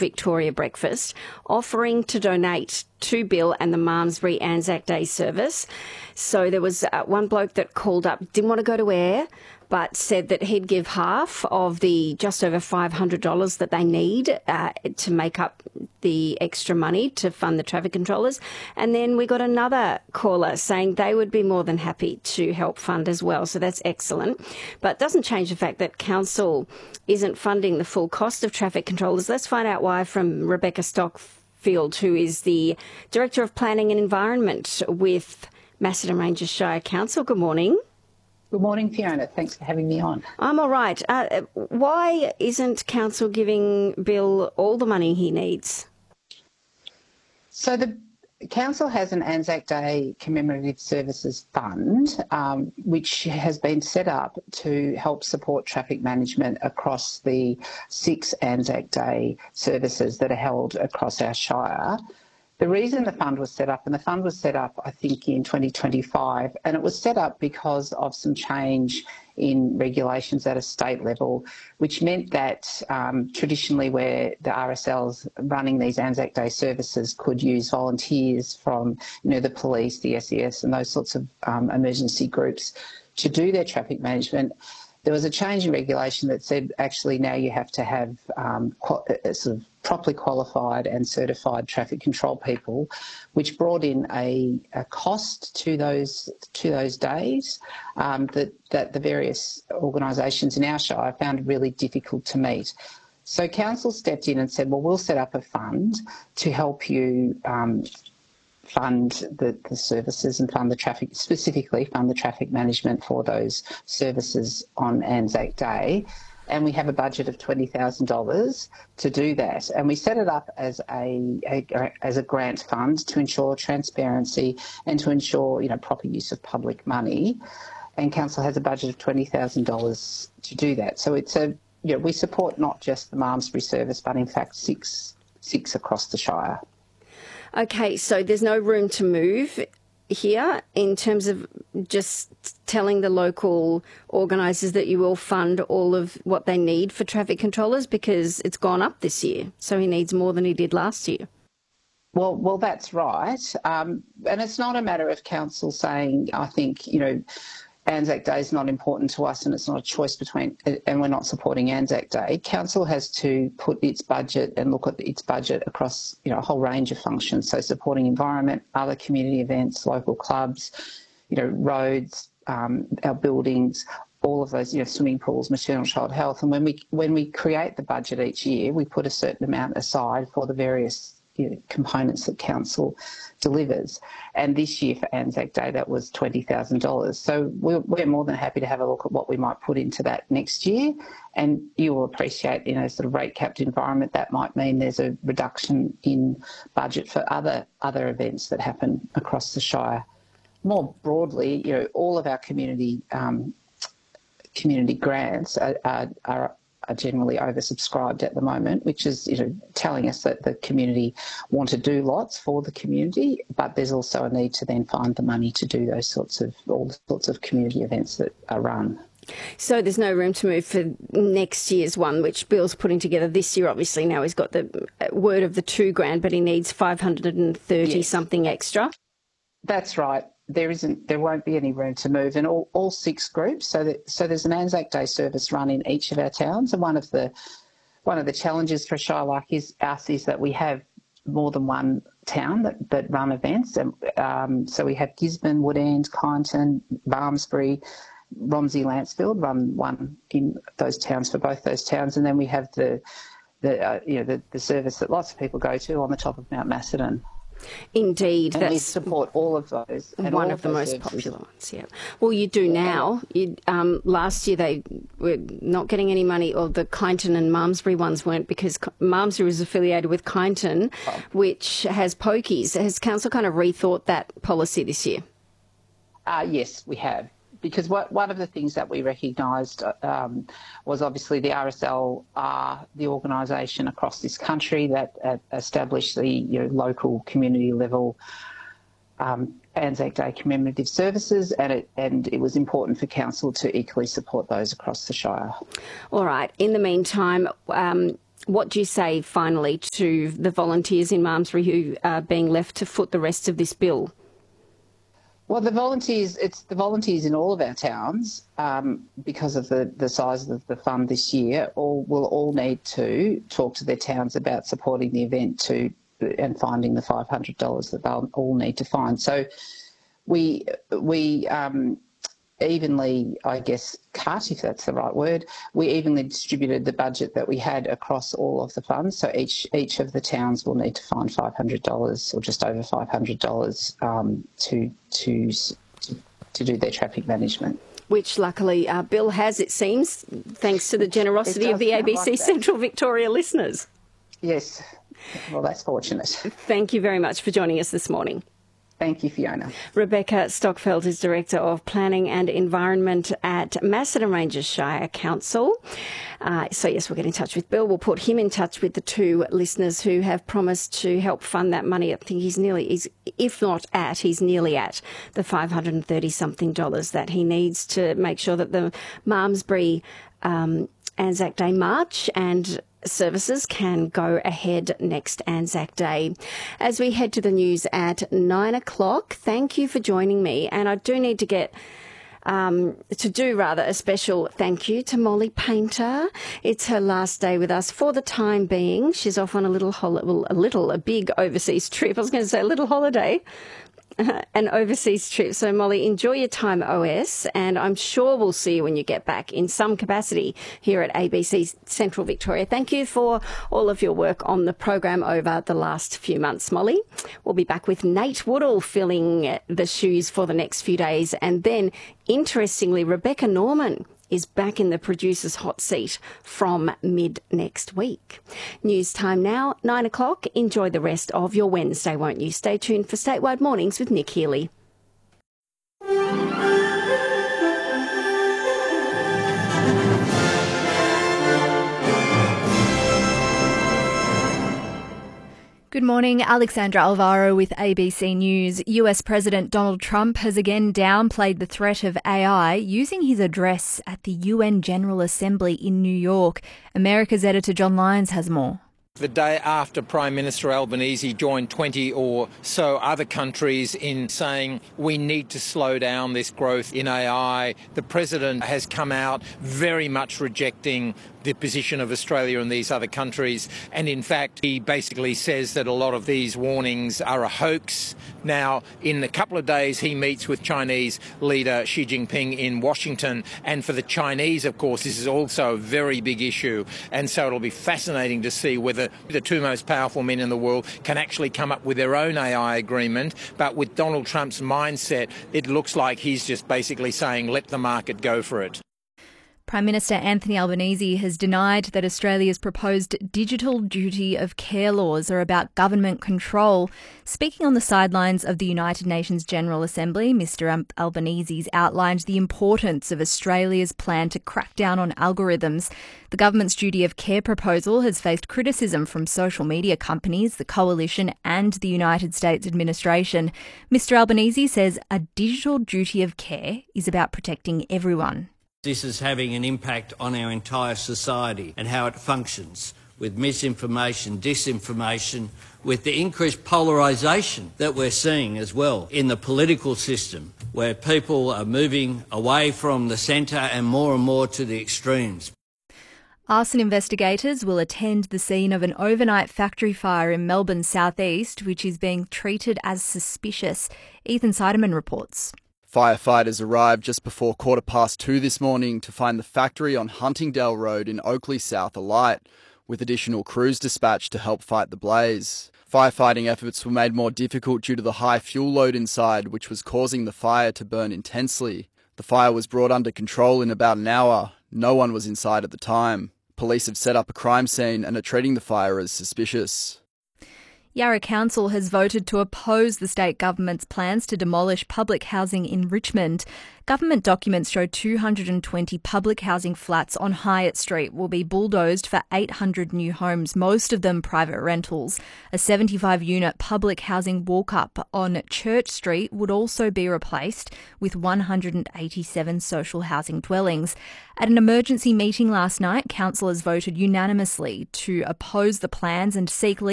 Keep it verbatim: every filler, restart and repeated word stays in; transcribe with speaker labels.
Speaker 1: Victoria breakfast, offering to donate to Bill and the Malmesbury Anzac Day service. So there was uh, one bloke that called up, didn't want to go to air, but said that he'd give half of the just over five hundred dollars that they need uh, to make up the extra money to fund the traffic controllers. And then we got another caller saying they would be more than happy to help fund as well. So that's excellent. But it doesn't change the fact that council isn't funding the full cost of traffic controllers. Let's find out why from Rebecca Stockfield, who is the Director of Planning and Environment with Macedon Ranges Shire Council. Good morning.
Speaker 2: Good morning, Fiona. Thanks for having me on.
Speaker 1: I'm all right. Uh, why isn't council giving Bill all the money he needs?
Speaker 2: So the council has an Anzac Day Commemorative Services Fund, um, which has been set up to help support traffic management across the six Anzac Day services that are held across our shire. The reason the fund was set up, and the fund was set up, I think, in twenty twenty-five, and it was set up because of some change in regulations at a state level, which meant that um, traditionally where the R S Ls running these Anzac Day services could use volunteers from, you know, the police, the S E S and those sorts of um, emergency groups to do their traffic management. There was a change in regulation that said actually now you have to have um, sort of properly qualified and certified traffic control people, which brought in a, a cost to those to those days um, that, that the various organisations in our shire found really difficult to meet. So council stepped in and said, well, we'll set up a fund to help you um, fund the, the services and fund the traffic, specifically fund the traffic management for those services on Anzac Day. And we have a budget of twenty thousand dollars to do that. And we set it up as a, a as a grant fund to ensure transparency and to ensure, you know, proper use of public money. And council has a budget of twenty thousand dollars to do that. So it's a, you know, we support not just the Malmesbury service, but in fact six six across the shire.
Speaker 1: Okay, so there's no room to move here in terms of just telling the local organisers that you will fund all of what they need for traffic controllers, because it's gone up this year, so he needs more than he did last year.
Speaker 2: Well, well, that's right. Um, and it's not a matter of council saying, I think, you know, Anzac Day is not important to us and it's not a choice between, and we're not supporting Anzac Day. Council has to put its budget and look at its budget across, you know, a whole range of functions. So supporting environment, other community events, local clubs, you know, roads, um, our buildings, all of those, you know, swimming pools, maternal child health. And when we when we create the budget each year, we put a certain amount aside for the various, you know, components that council delivers. And this year for Anzac Day, that was twenty thousand dollars. So we're, we're more than happy to have a look at what we might put into that next year. And you will appreciate, in a sort of rate-capped environment, that might mean there's a reduction in budget for other other events that happen across the shire. More broadly, you know, all of our community um, community grants are, are, are are generally oversubscribed at the moment, which is, you know, telling us that the community want to do lots for the community, but there's also a need to then find the money to do those sorts of, all the sorts of community events that are run.
Speaker 1: So there's no room to move for next year's one, which Bill's putting together this year. Obviously now he's got the word of the two grand, but he needs five hundred thirty yes. something extra.
Speaker 2: That's right. There isn't, there won't be any room to move in all, all six groups. So that, so there's an Anzac Day service run in each of our towns, and one of the one of the challenges for a shire like is, us is that we have more than one town that, that run events. And um, so we have Gisborne, Woodend, Kyneton, Malmesbury, Romsey, Lancefield run one in those towns for both those towns, and then we have the the uh, you know the, the service that lots of people go to on the top of Mount Macedon.
Speaker 1: Indeed,
Speaker 2: and
Speaker 1: that's
Speaker 2: we support all of those. And
Speaker 1: one
Speaker 2: all
Speaker 1: of the most
Speaker 2: services.
Speaker 1: popular ones. Yeah. Well, you do now. You, um, last year they were not getting any money, or the Kyneton and Malmesbury ones weren't, because Malmesbury was affiliated with Kyneton, oh. which has pokies. Has council kind of rethought that policy this year?
Speaker 2: Uh, yes, we have. Because what, one of the things that we recognised um, was obviously the R S L are the organisation across this country that uh, established the, you know, local community level um, Anzac Day commemorative services, and it, and it was important for council to equally support those across the shire.
Speaker 1: All right. In the meantime, um, what do you say finally to the volunteers in Malmesbury who are being left to foot the rest of this bill?
Speaker 2: Well, the volunteers, it's the volunteers in all of our towns, um, because of the, the size of the fund this year, all will all need to talk to their towns about supporting the event to and finding the five hundred dollars that they'll all need to find. So we we um, evenly, I guess, cut, if that's the right word, we evenly distributed the budget that we had across all of the funds. So each each of the towns will need to find five hundred dollars or just over five hundred dollars um, to, to, to, to do their traffic management.
Speaker 1: Which luckily uh, Bill has, it seems, thanks to the generosity of the A B C like Central Victoria listeners.
Speaker 2: Yes. Well, that's fortunate.
Speaker 1: Thank you very much for joining us this morning.
Speaker 2: Thank you, Fiona.
Speaker 1: Rebecca Stockfeld is Director of Planning and Environment at Macedon Ranges Shire Council. Uh, so, yes, we'll get in touch with Bill. We'll put him in touch with the two listeners who have promised to help fund that money. I think he's nearly, he's, if not at, he's nearly at the five hundred thirty something dollars that he needs to make sure that the Malmesbury um, Anzac Day March and services can go ahead next Anzac Day. As we head to the news at nine o'clock, thank you for joining me. And I do need to get um, to do rather a special thank you to Molly Painter. It's her last day with us for the time being. She's off on a little, hol- well, a little, a big overseas trip. I was going to say a little holiday. Uh, an overseas trip. So, Molly, enjoy your time at O S, and I'm sure we'll see you when you get back in some capacity here at A B C Central Victoria. Thank you for all of your work on the program over the last few months, Molly. We'll be back with Nate Woodall filling the shoes for the next few days, and then, interestingly, Rebecca Norman is back in the producer's hot seat from mid next week. News time now, nine o'clock. Enjoy the rest of your Wednesday, won't you? Stay tuned for Statewide Mornings with Nick Healy.
Speaker 3: Good morning, Alexandra Alvaro with A B C News. U S President Donald Trump has again downplayed the threat of A I using his address at the U N General Assembly in New York. America's editor John Lyons has more.
Speaker 4: The day after Prime Minister Albanese joined twenty or so other countries in saying we need to slow down this growth in A I, the President has come out very much rejecting the position of Australia and these other countries. And in fact, he basically says that a lot of these warnings are a hoax. Now, in a couple of days, he meets with Chinese leader Xi Jinping in Washington. And for the Chinese, of course, this is also a very big issue. And so it'll be fascinating to see whether the two most powerful men in the world can actually come up with their own A I agreement. But with Donald Trump's mindset, it looks like he's just basically saying, let the market go for it.
Speaker 3: Prime Minister Anthony Albanese has denied that Australia's proposed digital duty of care laws are about government control. Speaking on the sidelines of the United Nations General Assembly, Mr Albanese outlined the importance of Australia's plan to crack down on algorithms. The government's duty of care proposal has faced criticism from social media companies, the Coalition and the United States administration. Mr Albanese says a digital duty of care is about protecting everyone.
Speaker 5: This is having an impact on our entire society and how it functions, with misinformation, disinformation, with the increased polarisation that we're seeing as well in the political system, where people are moving away from the centre and more and more to the extremes.
Speaker 3: Arson investigators will attend the scene of an overnight factory fire in Melbourne's southeast, which is being treated as suspicious. Ethan Seidemann reports.
Speaker 6: Firefighters arrived just before quarter past two this morning to find the factory on Huntingdale Road in Oakley South alight, with additional crews dispatched to help fight the blaze. Firefighting efforts were made more difficult due to the high fuel load inside, which was causing the fire to burn intensely. The fire was brought under control in about an hour. No one was inside at the time. Police have set up a crime scene and are treating the fire as suspicious.
Speaker 3: Yarra Council has voted to oppose the state government's plans to demolish public housing in Richmond. Government documents show two hundred twenty public housing flats on Hyatt Street will be bulldozed for eight hundred new homes, most of them private rentals. A seventy-five unit public housing walk-up on Church Street would also be replaced with one hundred eighty-seven social housing dwellings. At an emergency meeting last night, councillors voted unanimously to oppose the plans and seek legal